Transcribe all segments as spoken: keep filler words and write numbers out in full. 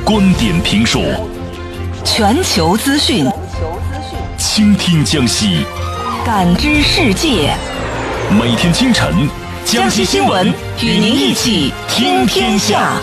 观点评述， 全球资讯， 倾听江西， 感知世界。 每天清晨， 江西新闻与您一起听天下。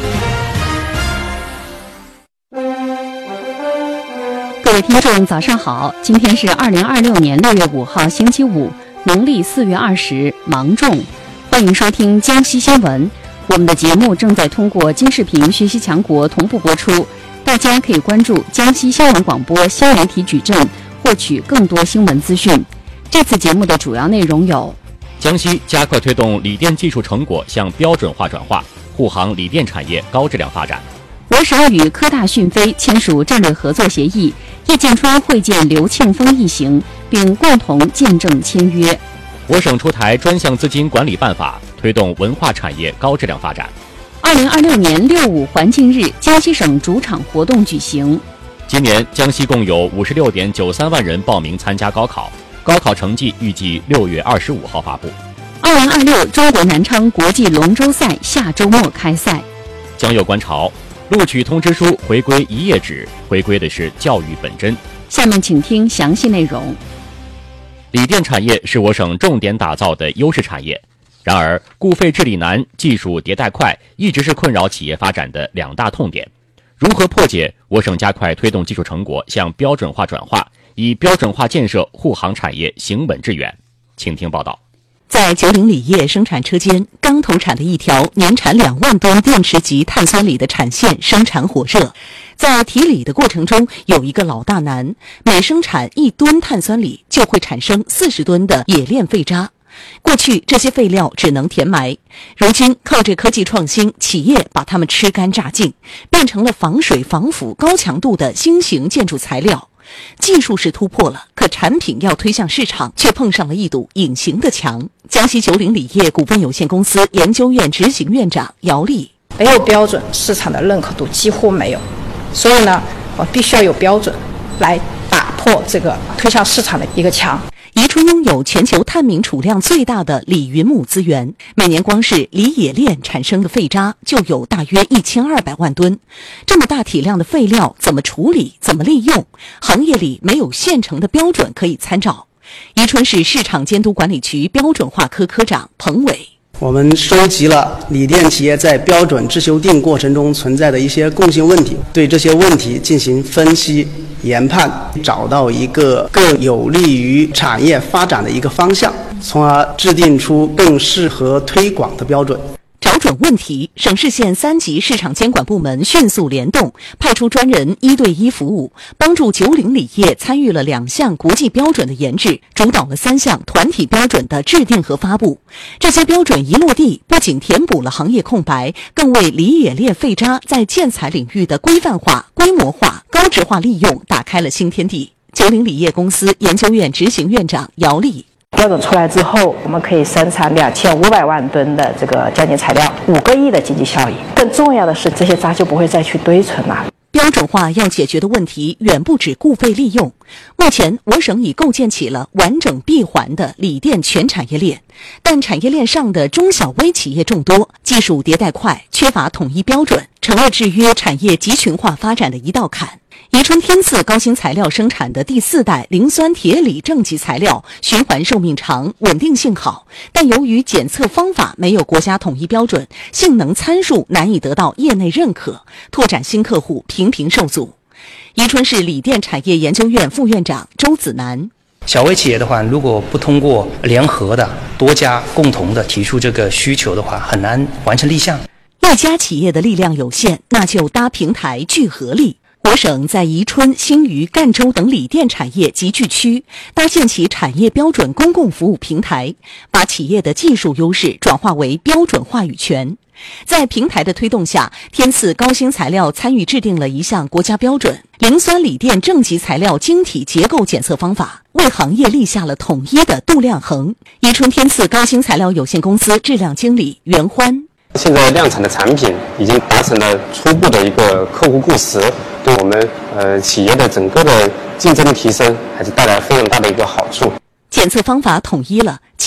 各位听众早上好，今天是二零二六年六月五号星期五，农历四月二十，芒种。欢迎收听江西新闻。我们的节目正在通过金视频学习强国同步播出，大家可以关注江西新闻广播新媒体矩阵，获取更多新闻资讯。这次节目的主要内容有： 江西加快推动锂电技术成果向标准化转化，护航锂电产业高质量发展。 我省与科大讯飞签署战略合作协议，叶建春会见刘庆峰一行，并共同见证签约。 我省出台专项资金管理办法，推动文化产业高质量发展。 二零二六年六五环境日，江西省主场活动举行。 今年江西共有五十六点九三万人报名参加高考，高考成绩预计六月二十五号发布。 二零二六中国南昌国际龙舟赛下周末开赛。 江右观潮，录取通知书回归一页纸，回归的是教育本真。 下面请听详细内容。 锂电产业是我省重点打造的优势产业，然而固废治理难、技术迭代快一直是困扰企业发展的两大痛点。如何破解？我省加快推动技术成果向标准化转化，以标准化建设护航产业行稳致远。请听报道。 在九岭锂业生产车间，刚投产的一条年产两万吨电池级碳酸锂的产线生产火热。在提锂的过程中，有一个老大难，每生产一吨碳酸锂就会产生四十吨的冶炼废渣。过去这些废料只能填埋，如今靠着科技创新，企业把它们吃干榨净，变成了防水防腐高强度的新型建筑材料。技术是突破了，可产品要推向市场，却碰上了一堵隐形的墙。江西九岭锂业股份有限公司研究院执行院长姚丽： 没有标准，市场的认可度几乎没有，所以呢，我必须要有标准来打破这个推向市场的一个墙。 宜春拥有全球碳敏储量最大的锂云母资源，每年光是锂冶炼产生的废渣就有大约一千二百万吨。这么大体量的废料怎么处理、怎么利用？行业里没有现成的标准可以参照。宜春市市场监督管理局标准化科科长彭伟： 我们收集了锂电企业在标准制修订过程中存在的一些共性问题，对这些问题进行分析研判，找到一个更有利于产业发展的一个方向，从而制定出更适合推广的标准。 找准问题，省市县三级市场监管部门迅速联动，派出专人一对一服务，帮助九岭锂业参与了两项国际标准的研制，主导了三项团体标准的制定和发布。这些标准一落地，不仅填补了行业空白，更为锂冶炼废渣在建材领域的规范化、规模化、高质化利用打开了新天地。九岭锂业公司研究院执行院长姚丽： 标准出来之后，我们可以生产两千五百万吨的这个降解材料，五个亿的经济效益。更重要的是，这些渣就不会再去堆存了。 标准化要解决的问题远不止固废利用。目前，我省已构建起了完整闭环的锂电全产业链，但产业链上的中小微企业众多，技术迭代快，缺乏统一标准，成了制约产业集群化发展的一道坎。宜春天赐高新材料生产的第四代磷酸铁锂正极材料，循环寿命长，稳定性好，但由于检测方法没有国家统一标准，性能参数难以得到业内认可，拓展新客户频频受阻。宜春市锂电产业研究院副院长周子南： 小微企业的话，如果不通过联合的多家共同的提出这个需求的话，很难完成立项。 一家企业的力量有限，那就搭平台聚合力。我省在宜春、新余、赣州等锂电产业集聚区搭建起产业标准公共服务平台，把企业的技术优势转化为标准话语权。在平台的推动下，天赐高新材料参与制定了一项国家标准——磷酸锂电正极材料晶体结构检测方法，为行业立下了统一的度量衡。宜春天赐高新材料有限公司质量经理袁欢： 现在量产的产品已经达成了初步的一个客户共识，对我们呃企业的整个的竞争力提升还是带来非常大的一个好处。 检测方法统一了，企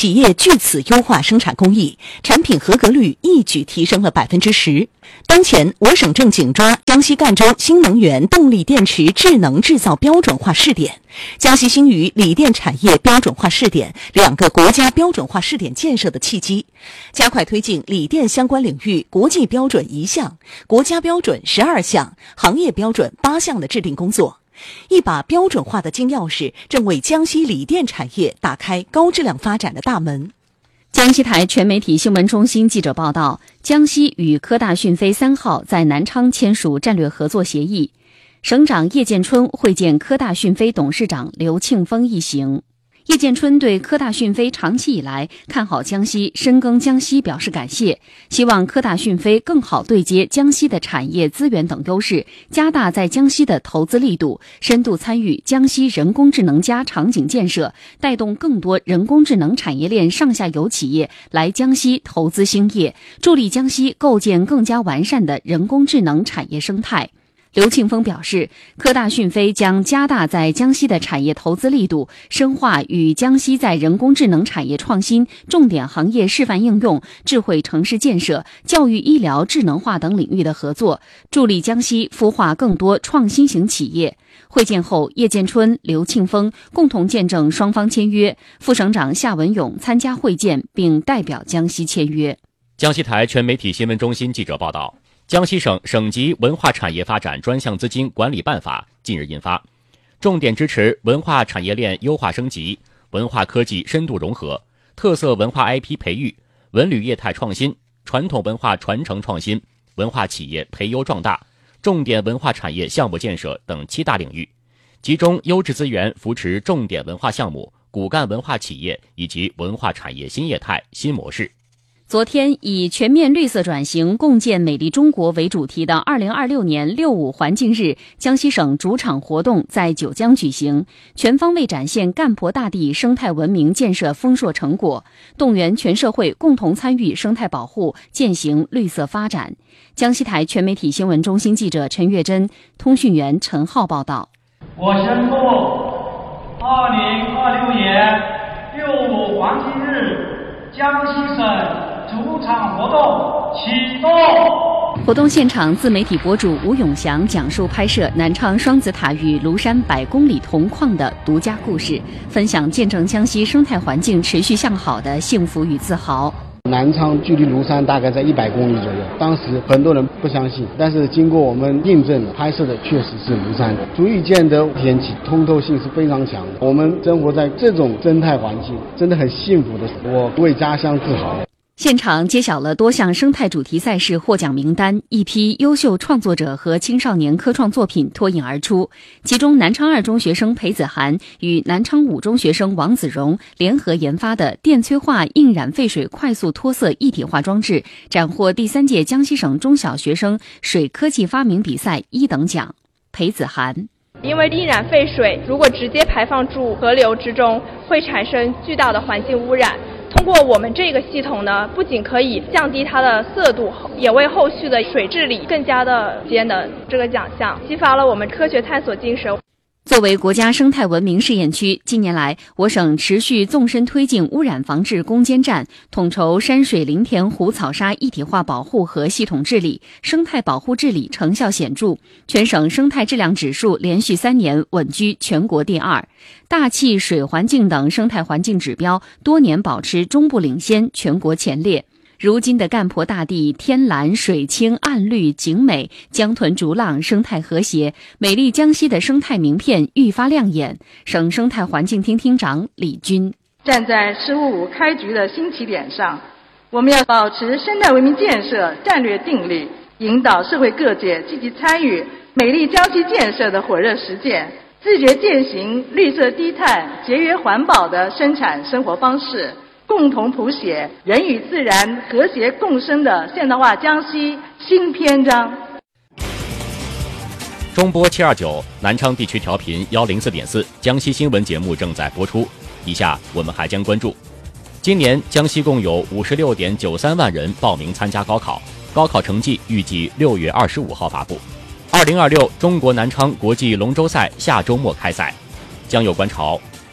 企业据此优化生产工艺，产品合格率一举提升了百分之十。当前，我省正紧抓江西赣州新能源动力电池智能制造标准化试点、江西新余锂电产业标准化试点两个国家标准化试点建设的契机，加快推进锂电相关领域国际标准一项、国家标准十二项、行业标准八项的制定工作。一把标准化的金钥匙正为江西锂电产业打开高质量发展的大门。 江西台全媒体新闻中心记者报道，江西与科大讯飞三号在南昌签署战略合作协议，省长叶建春会见科大讯飞董事长刘庆峰一行。叶建春对科大讯飞长期以来看好江西、深耕江西表示感谢，希望科大讯飞更好对接江西的产业资源等优势，加大在江西的投资力度，深度参与江西人工智能加场景建设，带动更多人工智能产业链上下游企业来江西投资兴业，助力江西构建更加完善的人工智能产业生态。刘庆峰表示，科大讯飞将加大在江西的产业投资力度，深化与江西在人工智能产业创新、重点行业示范应用、智慧城市建设、教育医疗智能化等领域的合作，助力江西孵化更多创新型企业。会见后，叶建春、刘庆峰共同见证双方签约，副省长夏文勇参加会见并代表江西签约。 江西台全媒体新闻中心记者报道，江西省省级文化产业发展专项资金管理办法近日印发，重点支持文化产业链优化升级、文化科技深度融合、特色文化 I P 培育、文旅业态创新、传统文化传承创新、文化企业培优壮大、重点文化产业项目建设等七大领域，集中优质资源扶持重点文化项目、骨干文化企业以及文化产业新业态新模式。 昨天，以全面绿色转型，共建美丽中国为主题的二零二六年六五环境日江西省主场活动在九江举行，全方位展现干婆大地生态文明建设丰硕成果，动员全社会共同参与生态保护，践行绿色发展。江西台全媒体新闻中心记者陈月珍、通讯员陈浩报道。 我宣布，二零二六年六五环境日江西省主场活动启动。 活动现场，自媒体博主吴永祥讲述拍摄南昌双子塔与庐山百公里铜矿的独家故事，分享见证江西生态环境持续向好的幸福与自豪。 南昌距离庐山大概在一百公里左右，当时很多人不相信，但是经过我们印证，拍摄的确实是庐山。足以见得天气通透性是非常强的。我们生活在这种生态环境，真的很幸福的，我为家乡自豪。 现场揭晓了多项生态主题赛事获奖名单，一批优秀创作者和青少年科创作品脱颖而出。其中，南昌二中学生裴子涵与南昌五中学生王子荣联合研发的电催化硬染废水快速脱色一体化装置，斩获第三届江西省中小学生水科技发明比赛一等奖。裴子涵。 因为硬染废水如果直接排放入河流之中，会产生巨大的环境污染。通过我们这个系统呢，不仅可以降低它的色度，也为后续的水治理更加的节能。这个奖项激发了我们科学探索精神。 作为国家生态文明试验区，近年来我省持续纵深推进污染防治攻坚战，统筹山水林田湖草沙一体化保护和系统治理，生态保护治理成效显著，全省生态质量指数连续三年稳居全国第二，大气、水环境等生态环境指标多年保持中部领先，全国前列。如今的干婆大地，天蓝水清岸绿景美，江豚逐浪，生态和谐，美丽江西的生态名片愈发亮眼。省生态环境厅厅长李军， 站在“十五五”开局的新起点上，我们要保持生态文明建设战略定力，引导社会各界积极参与美丽江西建设的火热实践，自觉践行绿色低碳、节约环保的生产生活方式，共同谱写人与自然和谐共生的现代化江西新篇章。 中波七二九南昌地区调频幺零四点四，江西新闻节目正在播出。以下我们还将关注：今年江西共有五十六点九三万人报名参加高考，高考成绩预计六月二十五号发布。二零二六中国南昌国际龙舟赛下周末开赛，将有观潮。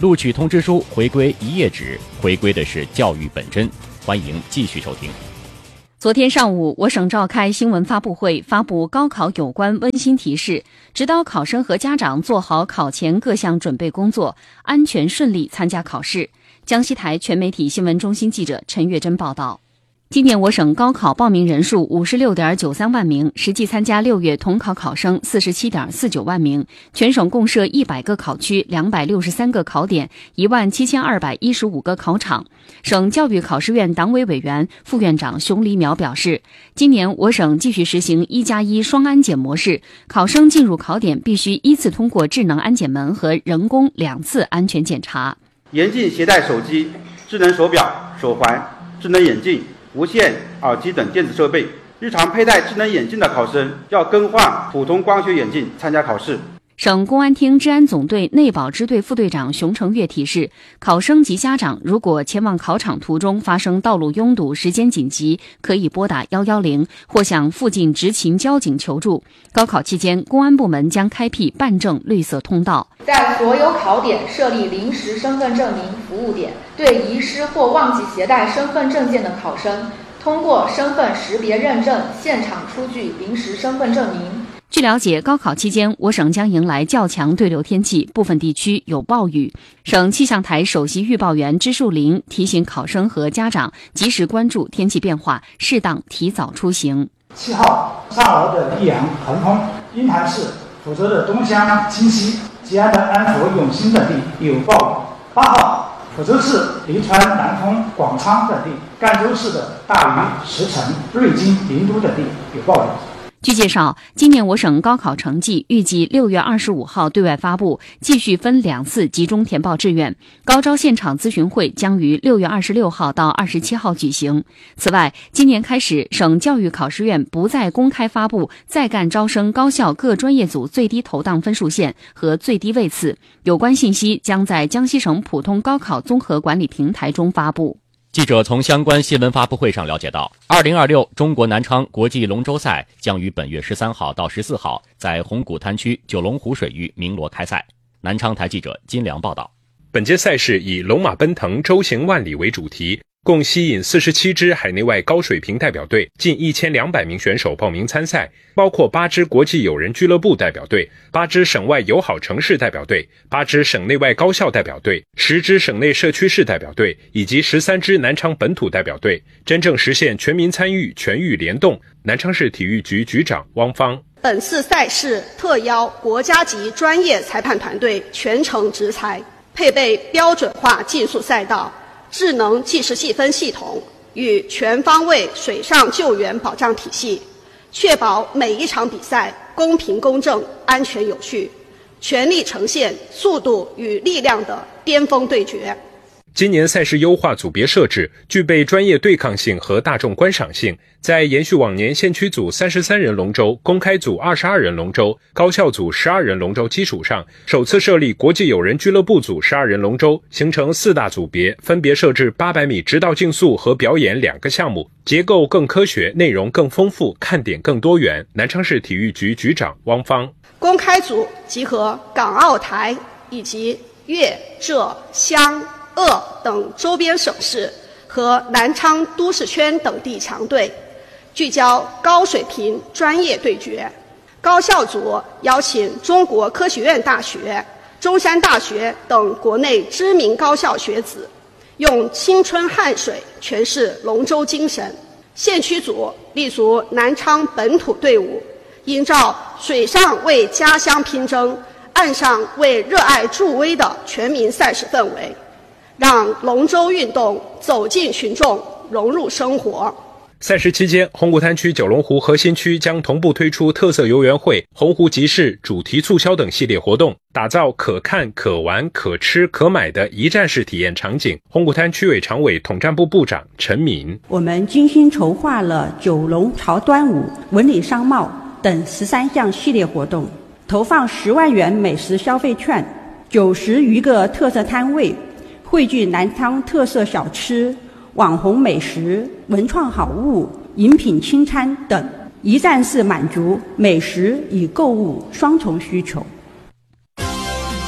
录取通知书回归一页纸，回归的是教育本真。欢迎继续收听。 昨天上午，我省召开新闻发布会，发布高考有关温馨提示，指导考生和家长做好考前各项准备工作，安全顺利参加考试。江西台全媒体新闻中心记者陈月珍报道。今年我省高考报名人数五十六点九三万名，实际参加六月统考考生四十七点四九万名。全省共设一百个考区、两百六十三个考点、一万七千二百一十五个考场。省教育考试院党委委员、副院长熊黎淼表示，今年我省继续实行一加一双安检模式，考生进入考点必须依次通过智能安检门和人工两次安全检查。 严禁携带手机、智能手表、手环、智能眼镜、无线耳机等电子设备。日常佩戴智能眼镜的考生要更换普通光学眼镜参加考试。 省公安厅治安总队内保支队副队长熊成月提示，考生及家长如果前往考场途中发生道路拥堵、时间紧急，可以拨打一一零或向附近执勤交警求助。高考期间，公安部门将开辟办证绿色通道， 在所有考点设立临时身份证明服务点，对遗失或忘记携带身份证件的考生，通过身份识别认证现场出具临时身份证明。 据了解，高考期间，我省将迎来较强对流天气，部分地区有暴雨。省气象台首席预报员支树林提醒考生和家长及时关注天气变化，适当提早出行。 七号上洱的溧阳、横通、鹰潭市、福州的东乡、清溪、吉安的安福、永兴等地有暴雨。八号，福州市黎川、南通、广昌等地，赣州市的大余、石城、瑞金、临都等地有暴雨。 据介绍，今年我省高考成绩预计六月二十五号对外发布，继续分两次集中填报志愿。高招现场咨询会将于六月二十六号到二十七号举行。此外，今年开始，省教育考试院不再公开发布在干招生高校各专业组最低投档分数线和最低位次，有关信息将在江西省普通高考综合管理平台中发布。 记者从相关新闻发布会上了解到，二零二六中国南昌国际龙舟赛将于本月十三号到十四号在红谷滩区九龙湖水域鸣锣开赛。南昌台记者金良报道。 本届赛事以龙马奔腾，舟行万里为主题，共吸引四十七支海内外高水平代表队，近一千两百名选手报名参赛，包括八支国际友人俱乐部代表队、八支省外友好城市代表队、八支省内外高校代表队、十支省内社区市代表队以及十三支南昌本土代表队，真正实现全民参与、全域联动。南昌市体育局局长汪芳。 本次赛事特邀国家级专业裁判团队全程执裁，配备标准化竞速赛道、智能计时计分系统与全方位水上救援保障体系，确保每一场比赛公平公正、安全有序，全力呈现速度与力量的巅峰对决。 今年赛事优化组别设置，具备专业对抗性和大众观赏性，在延续往年县区组三十三人龙舟、公开组二十二人龙舟、高校组十二人龙舟基础上，首次设立国际友人俱乐部组十二人龙舟，形成四大组别，分别设置八百米直道竞速和表演两个项目，结构更科学，内容更丰富，看点更多元。南昌市体育局局长汪芳。 公开组集合港澳台以及粤、浙、湘、鄂等周边省市和南昌都市圈等地强队，聚焦高水平专业对决。高校组邀请中国科学院大学、中山大学等国内知名高校学子，用青春汗水诠释龙舟精神。县区组立足南昌本土队伍，营造水上为家乡拼争、岸上为热爱助威的全民赛事氛围，让龙舟运动走进群众，融入生活。 赛事期间，红谷滩区九龙湖核心区将同步推出特色游园会、洪湖集市、主题促销等系列活动，打造可看、可玩、可吃、可买的一站式体验场景。红谷滩区委常委统战部部长陈敏： 我们精心筹划了九龙潮端午、文礼商贸等十三项系列活动，投放十万元美食消费券，九十余个特色摊位，汇聚南昌特色小吃、网红美食、文创好物、饮品轻餐等，一站式满足美食与购物双重需求。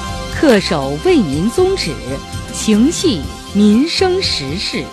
恪守为民宗旨，情系民生时事。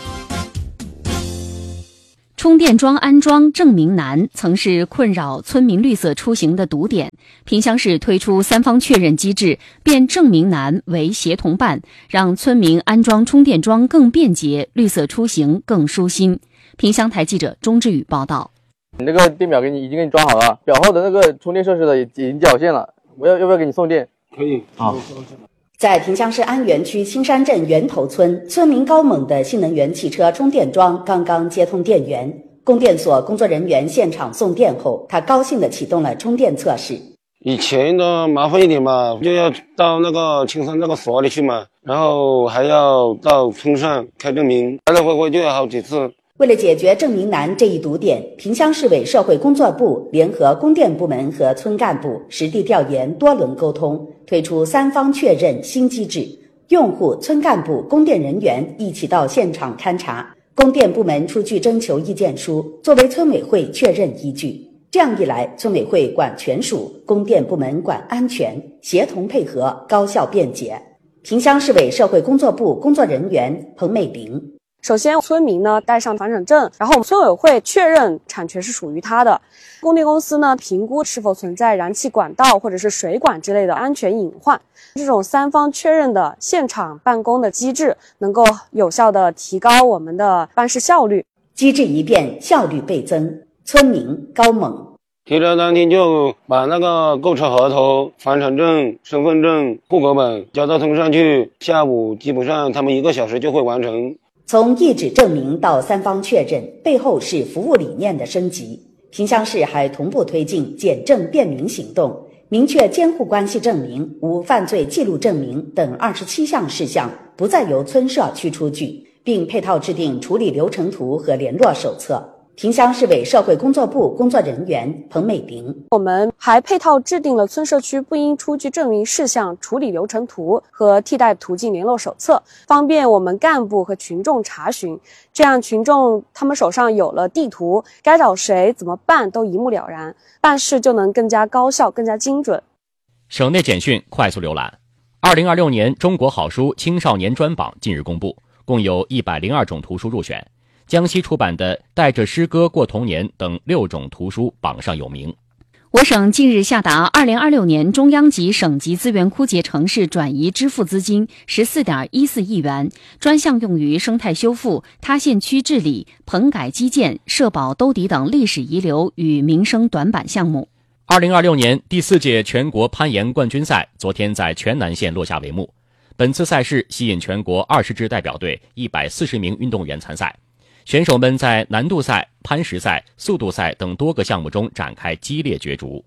充电桩安装证明难曾是困扰村民绿色出行的堵点。萍乡市推出三方确认机制，变证明难为协同办，让村民安装充电桩更便捷，绿色出行更舒心。萍乡台记者钟志宇报道。 你那个电表给你已经给你装好了，表后的那个充电设施的已经缴线了，我要要不要给你送电？ 可以。好。 在萍乡市安源区青山镇源头村，村民高猛的新能源汽车充电桩刚刚接通电源，供电所工作人员现场送电后，他高兴地启动了充电测试。 以前的麻烦一点嘛，就要到那个青山那个所里去嘛，然后还要到村上开证明，来来回回就要好几次。 为了解决证明难这一堵点，萍乡市委社会工作部联合供电部门和村干部实地调研，多轮沟通，推出三方确认新机制，用户、村干部、供电人员一起到现场勘查，供电部门出具征求意见书，作为村委会确认依据。这样一来，村委会管权属，供电部门管安全，协同配合，高效便捷。萍乡市委社会工作部工作人员彭美玲。 首先，村民呢带上房产证，然后我们村委会确认产权是属于他的。供电公司呢评估是否存在燃气管道或者是水管之类的安全隐患。这种三方确认的现场办公的机制，能够有效的提高我们的办事效率。 机制一变，效率倍增。村民高猛。 提交当天就把那个购车合同、房产证、身份证、户口本交到村上去，下午基本上他们一个小时就会完成。 从一纸证明到三方确认，背后是服务理念的升级。萍乡市还同步推进简政便民行动，明确监护关系证明、无犯罪记录证明等二十七项事项不再由村社区出具，并配套制定处理流程图和联络手册。萍乡市委社会工作部工作人员彭美玲， 我们还配套制定了村社区不应出具证明事项处理流程图和替代途径联络手册，方便我们干部和群众查询。这样群众他们手上有了地图，该找谁怎么办都一目了然，办事就能更加高效更加精准。 省内简讯快速浏览。二零二六年中国好书青少年专榜近日公布，共有一百零二种图书入选。江西出版的《带着诗歌过童年》等六种图书榜上有名。 我省近日下达二零二六年中央级省级资源枯竭城市转移支付资金十四点一四亿元，专项用于生态修复、塌陷区治理、棚改基建、社保兜底等历史遗留与民生短板项目。 二零二六年第四届全国攀岩冠军赛昨天在全南县落下帷幕。本次赛事吸引全国二十支代表队、一百四十名运动员参赛。选手们在难度赛、攀石赛、速度赛等多个项目中展开激烈角逐。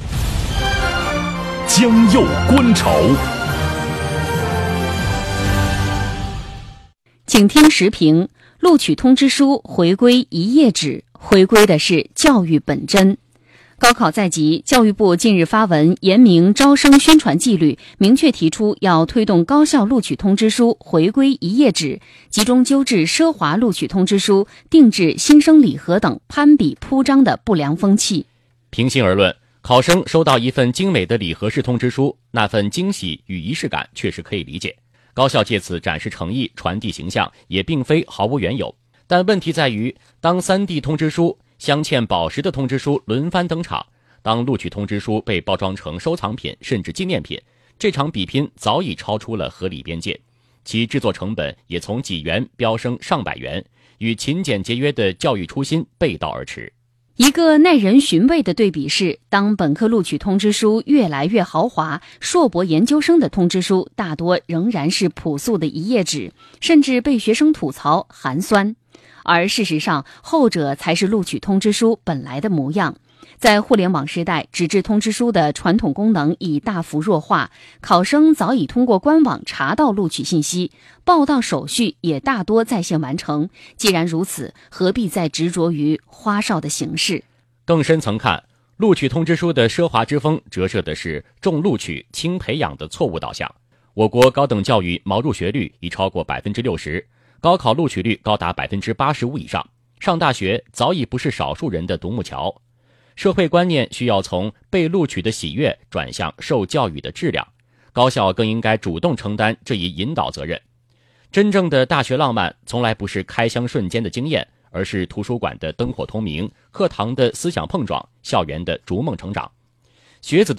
江右观潮， 请听时评：录取通知书回归一页纸，回归的是教育本真。高考在即，教育部近日发文严明招生宣传纪律，明确提出要推动高校录取通知书回归一页纸，集中纠治奢华录取通知书、定制新生礼盒等攀比铺张的不良风气。 平心而论，考生收到一份精美的礼盒式通知书，那份惊喜与仪式感确实可以理解。高校借此展示诚意、传递形象，也并非毫无缘由。但问题在于，当 三 D 通知书、镶嵌宝石的通知书轮番登场，当录取通知书被包装成收藏品甚至纪念品，这场比拼早已超出了合理边界，其制作成本也从几元飙升上百元，与勤俭节约的教育初心背道而驰。 一个耐人寻味的对比是，当本科录取通知书越来越豪华，硕博研究生的通知书大多仍然是朴素的一页纸，甚至被学生吐槽寒酸。而事实上，后者才是录取通知书本来的模样。在互联网时代，纸质通知书的传统功能已大幅弱化，考生早已通过官网查到录取信息，报到手续也大多在线完成。既然如此，何必再执着于花哨的形式？ 更深层看，录取通知书的奢华之风折射的是重录取轻培养的错误导向。我国高等教育毛入学率已超过百分之六十，高考录取率高达百分之八十五以上，上大学早已不是少数人的独木桥。社会观念需要从被录取的喜悦转向受教育的质量。 高校更应该主动承担这一引导责任。真正的大学浪漫从来不是开箱瞬间的经验，而是图书馆的灯火通明，课堂的思想碰撞，校园的逐梦成长。学子